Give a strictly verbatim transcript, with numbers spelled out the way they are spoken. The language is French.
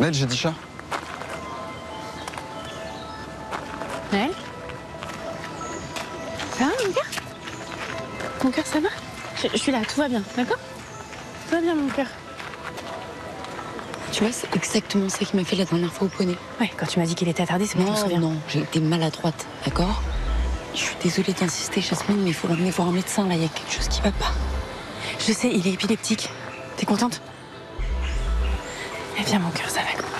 Ned, j'ai dit chat. Naël? Ça va, mon cœur? Mon cœur, ça va? je, je suis là, tout va bien, d'accord? Tout va bien, mon cœur. Tu vois, c'est exactement ça qu'il m'a fait la dernière fois au poney. Ouais, quand tu m'as dit qu'il était attardé, c'est bon, je me Non, souviens. non, j'ai été maladroite, d'accord? Je suis désolée d'insister, Jasmine, mais il faut l'emmener voir un médecin, là, il y a quelque chose qui va pas. Je sais, il est épileptique. T'es contente? Eh bien, mon cœur, ça va.